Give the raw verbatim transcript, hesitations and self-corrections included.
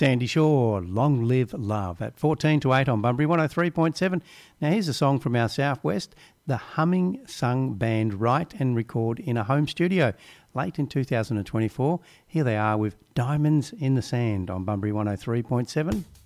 Sandy Shaw, Long Live Love, at fourteen to eight on Bunbury one oh three point seven. Now here's a song from our southwest, the Humming Sung Band write and record in a home studio late in two thousand twenty-four. Here they are with Diamonds in the Sand on Bunbury one oh three point seven.